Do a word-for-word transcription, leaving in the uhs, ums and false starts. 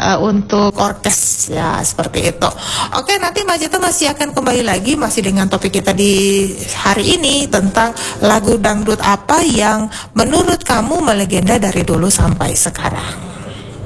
uh, untuk orkes ya, seperti itu. Oke, nanti Mas Jito masih akan kembali lagi masih dengan topik kita di hari ini tentang lagu dangdut apa yang menurut kamu melegenda dari dulu sampai sekarang.